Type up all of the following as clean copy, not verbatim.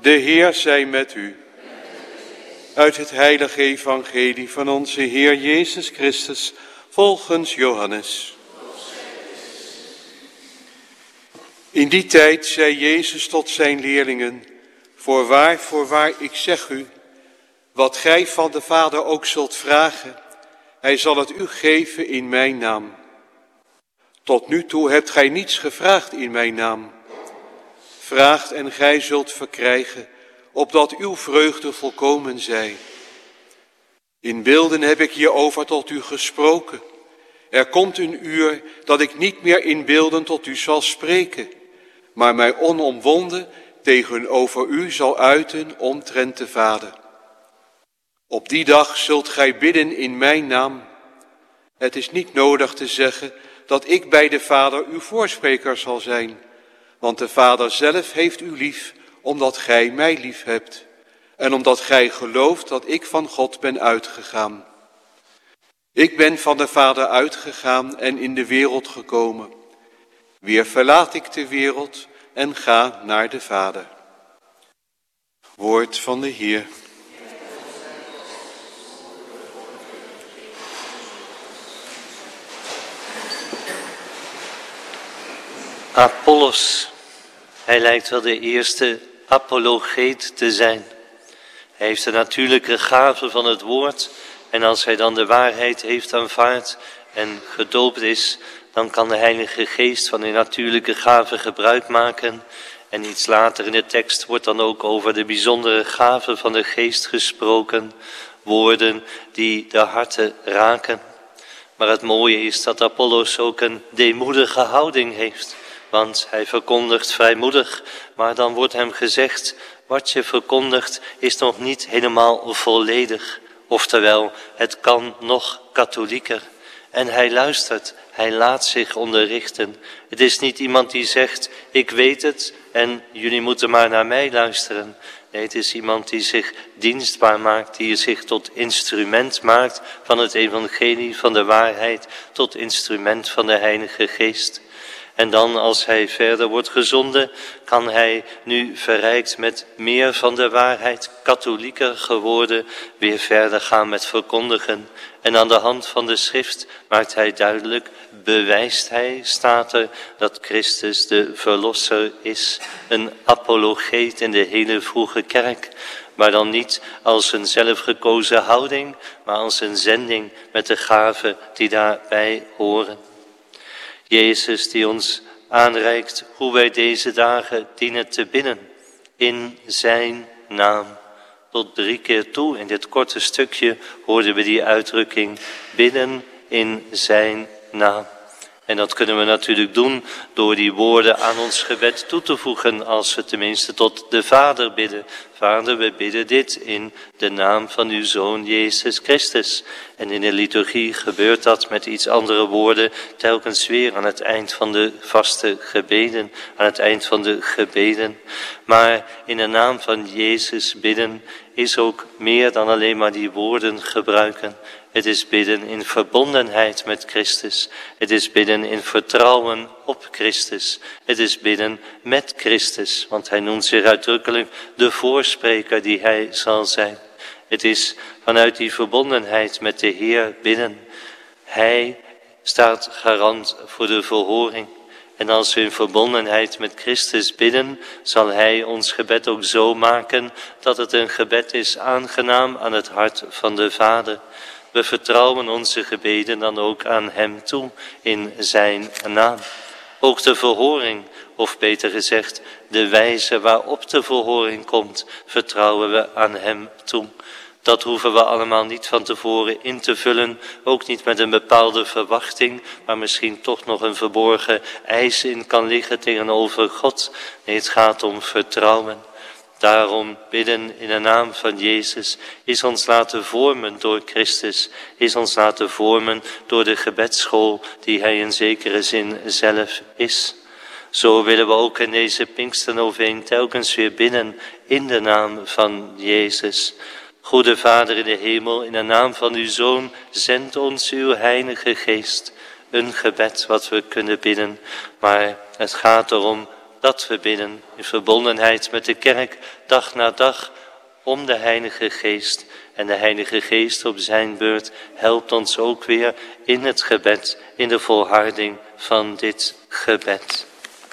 De Heer zij met u. Uit het heilige evangelie van onze Heer Jezus Christus volgens Johannes. In die tijd zei Jezus tot zijn leerlingen: Voorwaar, ik zeg u, wat gij van de Vader ook zult vragen, hij zal het u geven in mijn naam. Tot nu toe hebt gij niets gevraagd in mijn naam. Vraagt en gij zult verkrijgen, opdat uw vreugde volkomen zij. In beelden heb ik hierover tot u gesproken. Er komt een uur dat ik niet meer in beelden tot u zal spreken, maar mij onomwonden tegenover u zal uiten omtrent de Vader. Op die dag zult gij bidden in mijn naam. Het is niet nodig te zeggen dat ik bij de Vader uw voorspreker zal zijn, want de Vader zelf heeft u lief, omdat gij mij lief hebt en omdat gij gelooft dat ik van God ben uitgegaan. Ik ben van de Vader uitgegaan en in de wereld gekomen. Weer verlaat ik de wereld en ga naar de Vader. Woord van de Heer. Apollos, hij lijkt wel de eerste apologeet te zijn. Hij heeft de natuurlijke gave van het woord en als hij dan de waarheid heeft aanvaard en gedoopt is, dan kan de Heilige Geest van die natuurlijke gave gebruik maken. En iets later in de tekst wordt dan ook over de bijzondere gave van de Geest gesproken, woorden die de harten raken. Maar het mooie is dat Apollos ook een deemoedige houding heeft. Want hij verkondigt vrijmoedig, maar dan wordt hem gezegd: wat je verkondigt is nog niet helemaal volledig. Oftewel, het kan nog katholieker. En hij luistert, hij laat zich onderrichten. Het is niet iemand die zegt: ik weet het en jullie moeten maar naar mij luisteren. Nee, het is iemand die zich dienstbaar maakt, die zich tot instrument maakt van het evangelie, van de waarheid, tot instrument van de Heilige Geest. En dan als hij verder wordt gezonden, kan hij nu verrijkt met meer van de waarheid, katholieker geworden, weer verder gaan met verkondigen. En aan de hand van de schrift maakt hij duidelijk, bewijst hij, staat er, dat Christus de Verlosser is. Een apologeet in de hele vroege kerk. Maar dan niet als een zelfgekozen houding, maar als een zending met de gaven die daarbij horen. Jezus die ons aanreikt hoe wij deze dagen dienen te bidden. In zijn naam. Tot 3 keer toe in dit korte stukje hoorden we die uitdrukking: bidden in zijn naam. En dat kunnen we natuurlijk doen door die woorden aan ons gebed toe te voegen, als we tenminste tot de Vader bidden. Vader, we bidden dit in de naam van uw Zoon Jezus Christus. En in de liturgie gebeurt dat met iets andere woorden telkens weer aan het eind van de vaste gebeden, aan het eind van de gebeden. Maar in de naam van Jezus bidden is ook meer dan alleen maar die woorden gebruiken. Het is bidden in verbondenheid met Christus. Het is bidden in vertrouwen op Christus. Het is bidden met Christus, want hij noemt zich uitdrukkelijk de voorspreker die hij zal zijn. Het is vanuit die verbondenheid met de Heer bidden. Hij staat garant voor de verhoring. En als we in verbondenheid met Christus bidden, zal hij ons gebed ook zo maken dat het een gebed is aangenaam aan het hart van de Vader. We vertrouwen onze gebeden dan ook aan hem toe in zijn naam. Ook de verhoring, of beter gezegd, de wijze waarop de verhoring komt, vertrouwen we aan hem toe. Dat hoeven we allemaal niet van tevoren in te vullen, ook niet met een bepaalde verwachting, waar misschien toch nog een verborgen eis in kan liggen tegenover God. Nee, het gaat om vertrouwen. Daarom bidden in de naam van Jezus is ons laten vormen door Christus, is ons laten vormen door de gebedsschool die hij in zekere zin zelf is. Zo willen we ook in deze Pinksternoveen telkens weer bidden in de naam van Jezus. Goede Vader in de hemel, in de naam van uw Zoon, zend ons uw Heilige Geest. Een gebed wat we kunnen bidden, maar het gaat erom dat we bidden in verbondenheid met de kerk dag na dag om de Heilige Geest. En de Heilige Geest op zijn beurt helpt ons ook weer in het gebed, in de volharding van dit gebed.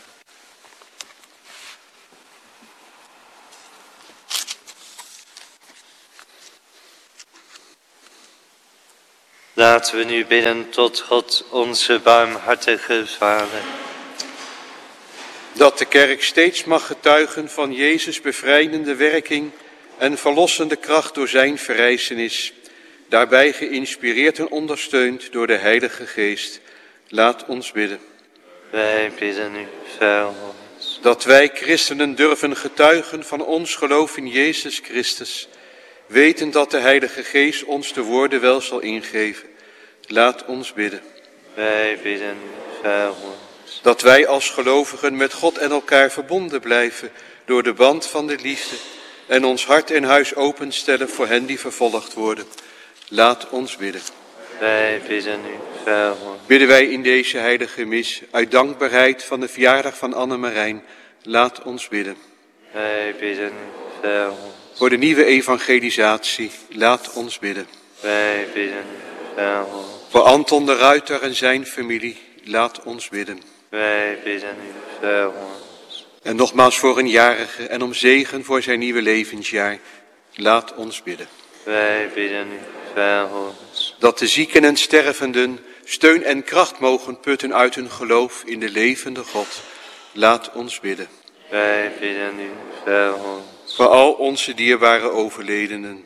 Laten we nu bidden tot God, onze barmhartige Vader. Dat de kerk steeds mag getuigen van Jezus' bevrijdende werking en verlossende kracht door zijn verrijzenis. Daarbij geïnspireerd en ondersteund door de Heilige Geest. Laat ons bidden. Wij bidden u, verhoor ons. Dat wij christenen durven getuigen van ons geloof in Jezus Christus. Weten dat de Heilige Geest ons de woorden wel zal ingeven. Laat ons bidden. Wij bidden u, verhoor ons. Dat wij als gelovigen met God en elkaar verbonden blijven door de band van de liefde en ons hart en huis openstellen voor hen die vervolgd worden. Laat ons bidden. Wij bidden u, verhoor. Bidden wij in deze heilige mis uit dankbaarheid van de verjaardag van Annemarijn. Laat ons bidden. Wij bidden u, verhoor. Voor de nieuwe evangelisatie, laat ons bidden. Wij bidden u, verhoor. Voor Anton de Ruiter en zijn familie, laat ons bidden. Wij bidden u, verhoor. En nogmaals voor een jarige en om zegen voor zijn nieuwe levensjaar, laat ons bidden. Wij bidden u, verhoor. Dat de zieken en stervenden steun en kracht mogen putten uit hun geloof in de levende God, laat ons bidden. Wij bidden u, verhoor. Voor al onze dierbare overledenen.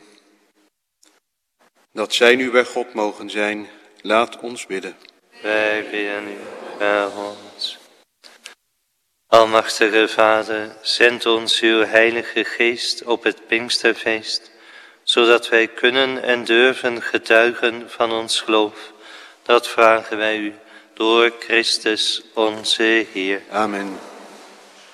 Dat zij nu bij God mogen zijn, laat ons bidden. Wij bidden u, verhoor. Almachtige Vader, zend ons uw Heilige Geest op het Pinksterfeest, zodat wij kunnen en durven getuigen van ons geloof. Dat vragen wij u door Christus onze Heer. Amen.